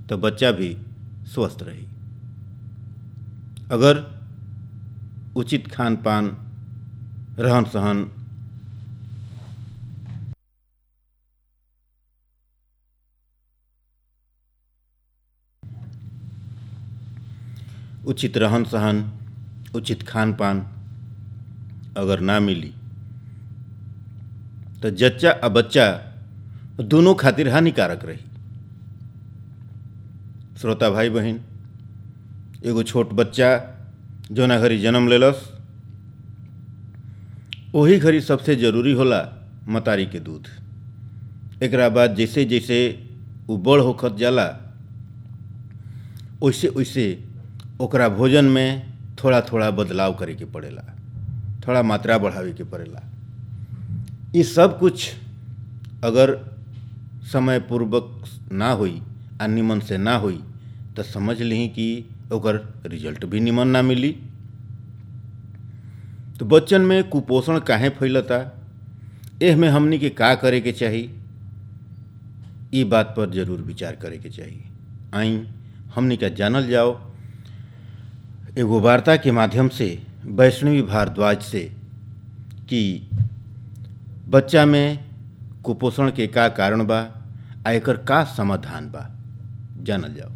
तो बच्चा भी स्वस्थ रही। अगर उचित खान पान, रहन सहन, उचित रहन सहन, उचित खान पान अगर ना मिली तो जच्चा आ बच्चा दोनों खातिर हानिकारक रही। श्रोता भाई बहन, एगो छोट बच्चा जौना घड़ी जन्म लेलस वही घड़ी सबसे जरूरी होला मतारी के दूध। एकरा बाद जैसे जैसे वो बड़ होखत जाला वैसे वैसे ओकरा भोजन में थोड़ा थोड़ा बदलाव करे के पड़ेला, थोड़ा मात्रा बढ़ावे के पड़ेला। ये सब कुछ अगर समय पूर्वक ना होई आ निमन से ना होई तो समझ ली कि ओकर रिजल्ट भी निमन ना मिली। तो बच्चन में कुपोषण काहे फैलता, एह में हमनी के का करे के चाही, ये बात पर जरूर विचार करे के चाहिए। आई हमनी का जानल जाओ एगो वार्ता के माध्यम से वैष्णवी भारद्वाज से कि बच्चा में कुपोषण के का कारण बा आ एकर का समाधान बा। जानल जाओ।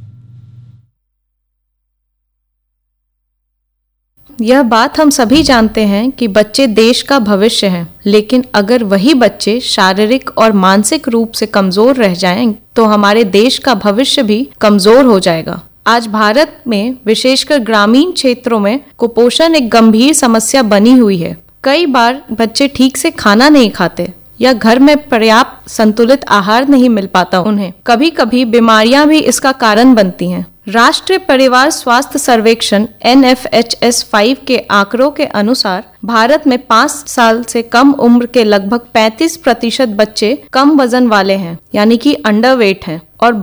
यह बात हम सभी जानते हैं कि बच्चे देश का भविष्य हैं, लेकिन अगर वही बच्चे शारीरिक और मानसिक रूप से कमजोर रह जाएं, तो हमारे देश का भविष्य भी कमजोर हो जाएगा। आज भारत में विशेषकर ग्रामीण क्षेत्रों में कुपोषण एक गंभीर समस्या बनी हुई है। कई बार बच्चे ठीक से खाना नहीं खाते या घर में पर्याप्त संतुलित आहार नहीं मिल पाता उन्हें। कभी कभी बीमारियां भी इसका कारण बनती हैं। राष्ट्रीय परिवार स्वास्थ्य सर्वेक्षण NFHS 5 के आंकड़ों के अनुसार भारत में 5 साल से कम उम्र के लगभग 35% बच्चे कम वजन वाले हैं, यानी कि अंडरवेट हैं, और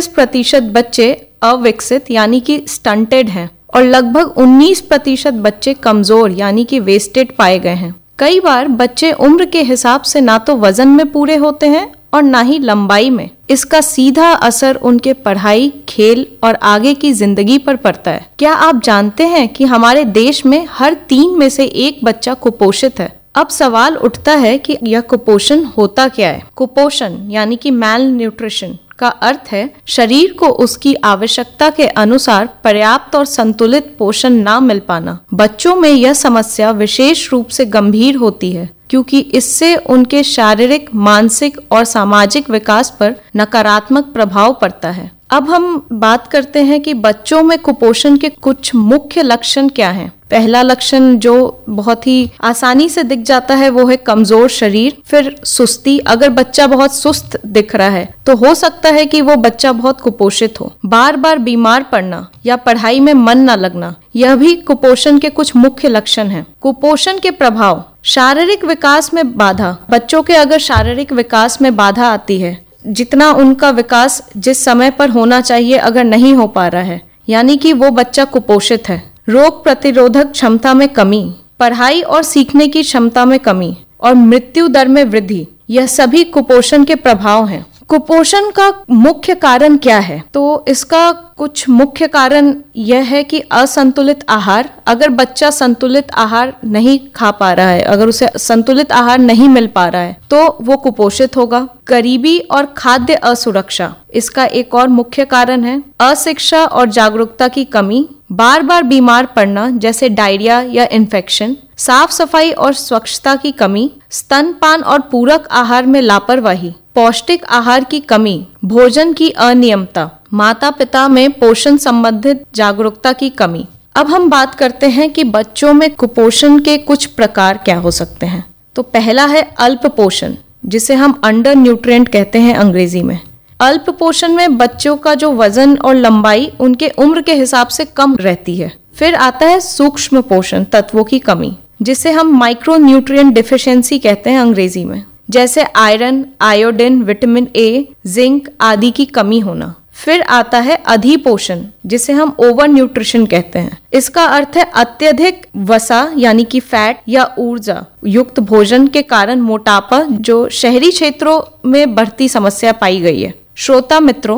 32% बच्चे अविकसित यानी कि स्टंटेड हैं, और लगभग 19% बच्चे कमजोर यानी कि वेस्टेड पाए गए हैं। कई बार बच्चे उम्र के हिसाब से ना तो वजन में पूरे होते हैं और ना ही लंबाई में। इसका सीधा असर उनके पढ़ाई, खेल और आगे की जिंदगी पर पड़ता है। क्या आप जानते हैं कि हमारे देश में हर 3 में से 1 बच्चा कुपोषित है? अब सवाल उठता है कि यह कुपोषण होता क्या है? कुपोषण यानी कि मैल न्यूट्रिशन का अर्थ है शरीर को उसकी आवश्यकता के अनुसार पर्याप्त और संतुलित पोषण ना मिल पाना। बच्चों में यह समस्या विशेष रूप से गंभीर होती है क्योंकि इससे उनके शारीरिक, मानसिक और सामाजिक विकास पर नकारात्मक प्रभाव पड़ता है। अब हम बात करते हैं कि बच्चों में कुपोषण के कुछ मुख्य लक्षण क्या हैं। पहला लक्षण जो बहुत ही आसानी से दिख जाता है वो है कमजोर शरीर, फिर सुस्ती। अगर बच्चा बहुत सुस्त दिख रहा है तो हो सकता है कि वो बच्चा बहुत कुपोषित हो। बार बार बीमार पड़ना या पढ़ाई में मन न लगना, यह भी कुपोषण के कुछ मुख्य लक्षण हैं। कुपोषण के प्रभाव, शारीरिक विकास में बाधा। बच्चों के अगर शारीरिक विकास में बाधा आती है, जितना उनका विकास जिस समय पर होना चाहिए अगर नहीं हो पा रहा है, यानी कि वो बच्चा कुपोषित है। रोग प्रतिरोधक क्षमता में कमी, पढ़ाई और सीखने की क्षमता में कमी और मृत्यु दर में वृद्धि, यह सभी कुपोषण के प्रभाव हैं। कुपोषण का मुख्य कारण क्या है? तो इसका कुछ मुख्य कारण यह है कि असंतुलित आहार। अगर बच्चा संतुलित आहार नहीं खा पा रहा है, अगर उसे संतुलित आहार नहीं मिल पा रहा है तो वो कुपोषित होगा। गरीबी और खाद्य असुरक्षा इसका एक और मुख्य कारण है। अशिक्षा और जागरूकता की कमी, बार बार बीमार पड़ना जैसे डायरिया या इन्फेक्शन, साफ सफाई और स्वच्छता की कमी, स्तनपान और पूरक आहार में लापरवाही, पौष्टिक आहार की कमी, भोजन की अनियमितता, माता पिता में पोषण संबंधित जागरूकता की कमी। अब हम बात करते हैं कि बच्चों में कुपोषण के कुछ प्रकार क्या हो सकते हैं। तो पहला है अल्प पोषण, जिसे हम अंडर न्यूट्रिएंट कहते हैं अंग्रेजी में। अल्प पोषण में बच्चों का जो वजन और लंबाई उनके उम्र के हिसाब से कम रहती है। फिर आता है सूक्ष्म पोषण तत्वों की कमी, जिसे हम माइक्रो न्यूट्रिएंट डिफिशियंसी कहते हैं अंग्रेजी में, जैसे iron, iodine, vitamin A, zinc आदि की कमी होना। फिर आता है अधिपोषण, जिसे हम ओवर न्यूट्रिशन कहते हैं। इसका अर्थ है अत्यधिक वसा यानी कि फैट या ऊर्जा युक्त भोजन के कारण मोटापा, जो शहरी क्षेत्रों में बढ़ती समस्या पाई गई है। श्रोता मित्रों,